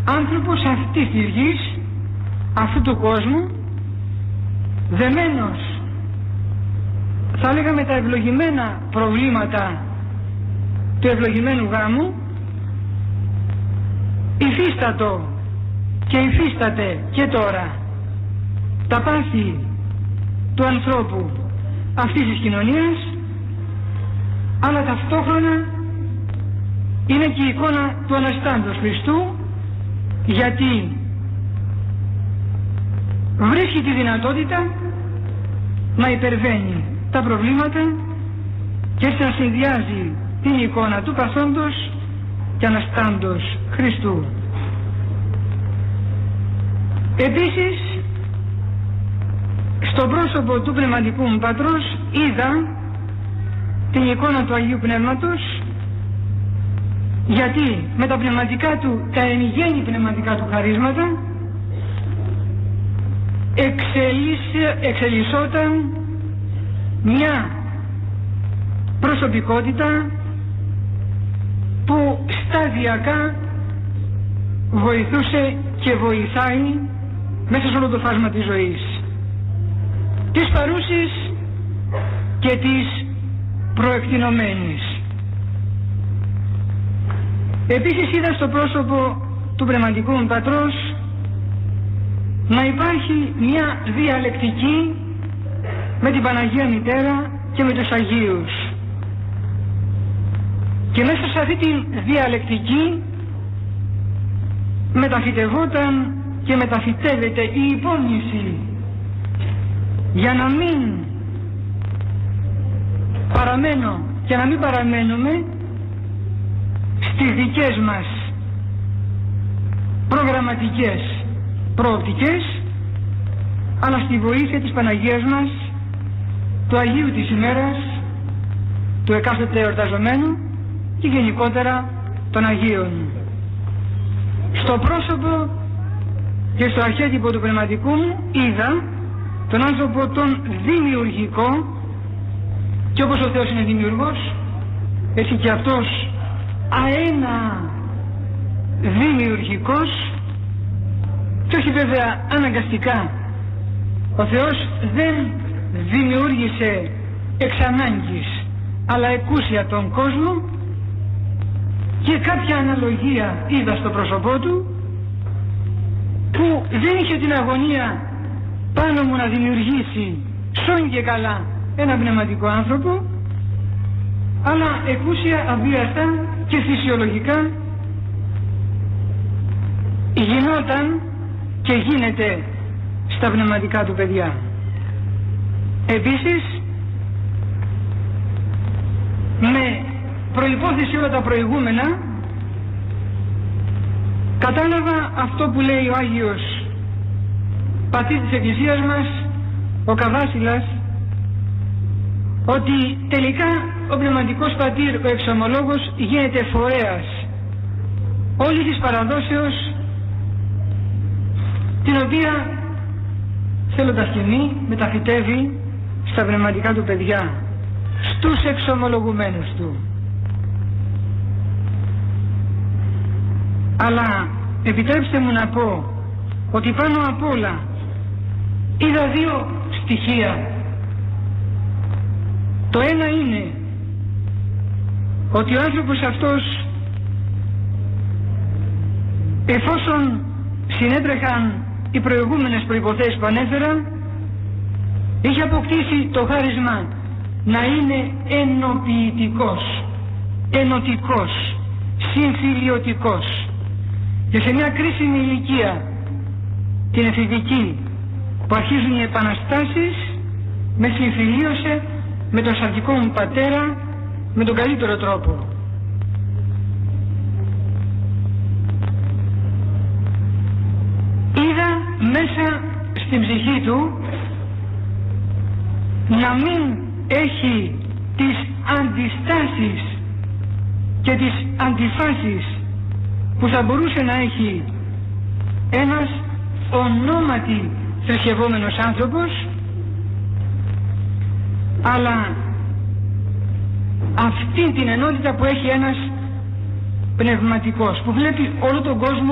άνθρωπος αυτής της γης, αυτού του κόσμου, δεμένος, θα λέγαμε, τα ευλογημένα προβλήματα του ευλογημένου γάμου, υφίστατο και υφίσταται και τώρα τα πάθη του ανθρώπου αυτής της κοινωνίας, αλλά ταυτόχρονα είναι και η εικόνα του Αναστάντος Χριστού, γιατί βρίσκει τη δυνατότητα να υπερβαίνει τα προβλήματα και έτσι να συνδυάζει την εικόνα του παθόντος και Αναστάντος Χριστού. Επίσης, στο πρόσωπο του Πνευματικού μου Πατρός είδα την εικόνα του Αγίου Πνεύματος, γιατί με τα πνευματικά του, τα εν γέννη πνευματικά του χαρίσματα, εξελισσόταν μια προσωπικότητα που σταδιακά βοηθούσε και βοηθάει μέσα σε όλο το φάσμα της ζωής, της παρούσης και της προεκτηνωμένης. Επίσης είδα στο πρόσωπο του Πνευματικού μου Πατρός να υπάρχει μια διαλεκτική με την Παναγία Μητέρα και με τους Αγίους, και μέσα σε αυτή τη διαλεκτική μεταφυτευόταν και μεταφυτεύεται η υπόμνηση για να μην παραμένω και να μην παραμένουμε στις δικές μας προγραμματικές προοπτικές, αλλά στη βοήθεια της Παναγίας μας, του Αγίου της ημέρας, του εκάστοτε εορταζομένου και γενικότερα των Αγίων. Στο πρόσωπο και στο αρχέτυπο του Πνευματικού μου είδα τον άνθρωπο τον δημιουργικό, και όπως ο Θεός είναι δημιουργός, έτσι και αυτός αένα δημιουργικός, και όχι βέβαια αναγκαστικά. Ο Θεός δεν δημιούργησε εξ ανάγκης, αλλά εκούσια τον κόσμο, και κάποια αναλογία είδα στο πρόσωπό του, που δεν είχε την αγωνία πάνω μου να δημιουργήσει σόν και καλά ένα πνευματικό άνθρωπο, αλλά εκούσια, αβίαστα και φυσιολογικά γινόταν και γίνεται στα πνευματικά του παιδιά. Επίσης, με προϋπόθεση όλα τα προηγούμενα, κατάλαβα αυτό που λέει ο Άγιος Πατήρ της Εκκλησίας μας, ο Καβάσιλας, ότι τελικά ο Πνευματικός Πατήρ, ο Εξομολόγος, γίνεται φορέας όλης της παραδόσεως, την οποία θέλοντας και μη μεταφυτεύει στα πνευματικά του παιδιά, στους εξομολογουμένους του. Αλλά επιτρέψτε μου να πω ότι πάνω απ' όλα είδα δύο στοιχεία. Το ένα είναι ότι ο άνθρωπος αυτός, εφόσον συνέτρεχαν οι προηγούμενες προϋποθέσεις που ανέφερα, είχε αποκτήσει το χάρισμα να είναι ενοποιητικός, ενωτικός, συμφιλιωτικός, και σε μια κρίσιμη ηλικία, την εφηβική, που αρχίζουν οι επαναστάσεις, με συμφιλίωσε με τον σαρκικό μου πατέρα με τον καλύτερο τρόπο. Είδα μέσα στην ψυχή του να μην έχει τις αντιστάσεις και τις αντιφάσεις που θα μπορούσε να έχει ένας ονόματι θρησκευόμενος άνθρωπος, αλλά αυτή την ενότητα που έχει ένας πνευματικός, που βλέπει όλο τον κόσμο